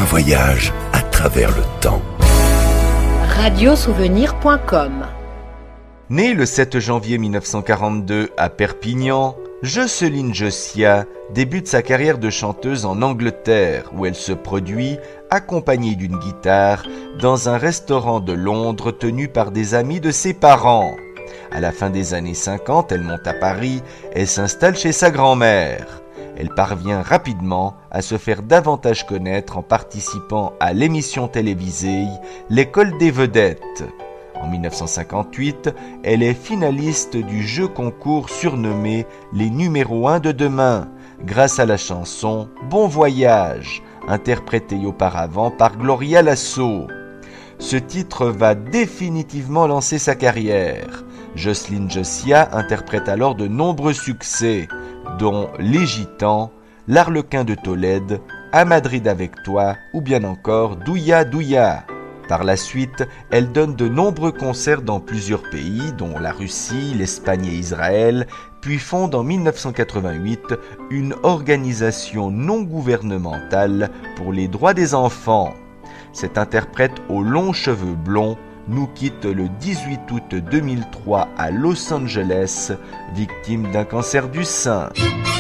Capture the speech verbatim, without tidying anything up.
voyage à travers le temps. radiosouvenir point com. Née le sept janvier mille neuf cent quarante-deux à Perpignan, Jocelyne Josiah débute sa carrière de chanteuse en Angleterre, où elle se produit, accompagnée d'une guitare, dans un restaurant de Londres tenu par des amis de ses parents. À la fin des années cinquante, elle monte à Paris et s'installe chez sa grand-mère. Elle parvient rapidement à se faire davantage connaître en participant à l'émission télévisée L'école des vedettes. En mille neuf cent cinquante-huit, elle est finaliste du jeu concours surnommé Les numéros un de demain, grâce à la chanson Bon voyage, interprétée auparavant par Gloria Lasso. Ce titre va définitivement lancer sa carrière. Jocelyne Josiah interprète alors de nombreux succès, dont Les Gitans, L'Arlequin de Tolède, À Madrid avec toi ou bien encore Douya Douya. Par la suite, elle donne de nombreux concerts dans plusieurs pays, dont la Russie, l'Espagne et Israël, puis fonde en mille neuf cent quatre-vingt-huit une organisation non gouvernementale pour les droits des enfants. Cette interprète aux longs cheveux blonds nous quitte le dix-huit août deux mille trois à Los Angeles, victime d'un cancer du sein.